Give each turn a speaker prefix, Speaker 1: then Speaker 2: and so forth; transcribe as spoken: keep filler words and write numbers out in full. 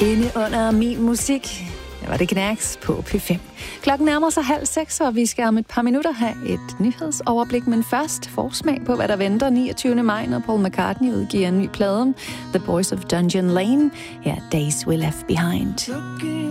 Speaker 1: Inde under min musik. Der var det Knacks på P fem. Klokken nærmer sig halv seks, og vi skal om et par minutter have et nyhedsoverblik. Men først forsmag på, hvad der venter niogtyvende maj, når Paul McCartney udgiver en ny plade. The Boys of Dungeon Lane. Her, Days We Left Behind.